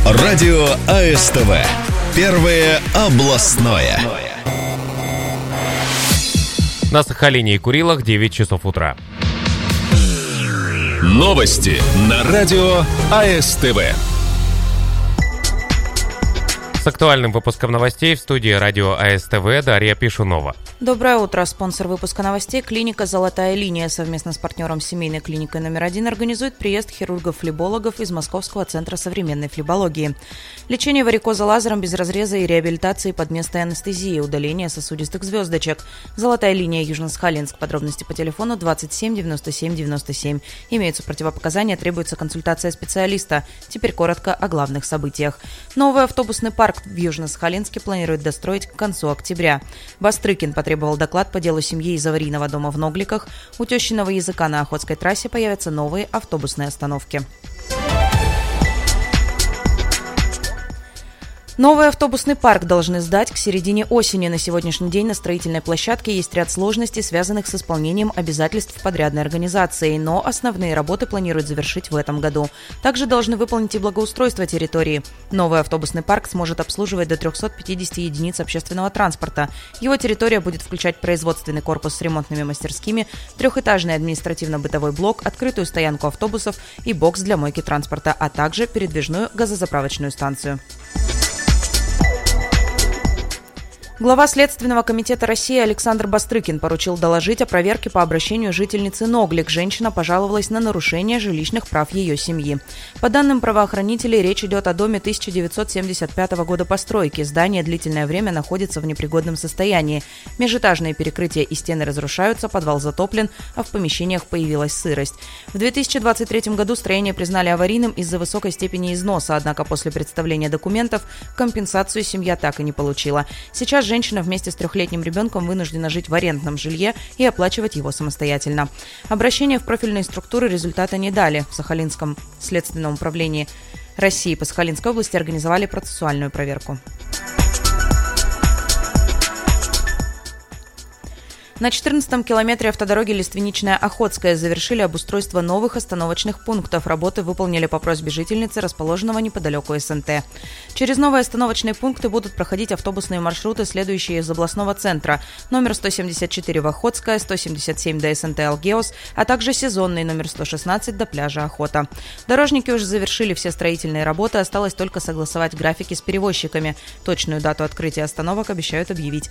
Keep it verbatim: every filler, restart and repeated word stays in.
Радио АСТВ. Первое областное. На Сахалине и Курилах девять часов утра. Новости на радио АСТВ. С актуальным выпуском новостей в студии радио АСТВ Дарья Пишунова. Доброе утро. Спонсор выпуска новостей — клиника «Золотая линия» совместно с партнером семейной клиникой номер один организует приезд хирургов-флебологов из Московского центра современной флебологии. Лечение варикоза лазером без разреза и реабилитации под местной анестезии, удаление сосудистых звездочек. «Золотая линия», Южно-Сахалинск. Подробности по телефону двадцать семь девяносто семь девяносто семь. Имеются противопоказания, требуется консультация специалиста. Теперь коротко о главных событиях. Новый автобусный парк в Южно-Сахалинске планируют достроить к концу октября. Бастрыкин потребовал доклад по делу семьи из аварийного дома в Ногликах. У тещиного языка на Охотской трассе появятся новые автобусные остановки. Новый автобусный парк должны сдать к середине осени. На сегодняшний день на строительной площадке есть ряд сложностей, связанных с исполнением обязательств подрядной организации, но основные работы планируют завершить в этом году. Также должны выполнить и благоустройство территории. Новый автобусный парк сможет обслуживать до триста пятьдесят единиц общественного транспорта. Его территория будет включать производственный корпус с ремонтными мастерскими, трехэтажный административно-бытовой блок, открытую стоянку автобусов и бокс для мойки транспорта, а также передвижную газозаправочную станцию. Глава Следственного комитета России Александр Бастрыкин поручил доложить о проверке по обращению жительницы Ноглик. Женщина пожаловалась на нарушение жилищных прав ее семьи. По данным правоохранителей, речь идет о доме тысяча девятьсот семьдесят пятого года постройки. Здание длительное время находится в непригодном состоянии. Межэтажные перекрытия и стены разрушаются, подвал затоплен, а в помещениях появилась сырость. В две тысячи двадцать третьем году строение признали аварийным из-за высокой степени износа, однако после представления документов компенсацию семья так и не получила. Сейчас женщина вместе с трехлетним ребенком вынуждена жить в арендном жилье и оплачивать его самостоятельно. Обращения в профильные структуры результата не дали. В Сахалинском следственном управлении России по Сахалинской области организовали процессуальную проверку. На четырнадцатом километре автодороги Лиственничная-Охотская завершили обустройство новых остановочных пунктов. Работы выполнили по просьбе жительницы, расположенного неподалеку СНТ. Через новые остановочные пункты будут проходить автобусные маршруты, следующие из областного центра. Номер сто семьдесят четыре в Охотская, сто семьдесят семь до СНТ Алгеос, а также сезонный номер сто шестнадцать до пляжа Охота. Дорожники уже завершили все строительные работы, осталось только согласовать графики с перевозчиками. Точную дату открытия остановок обещают объявить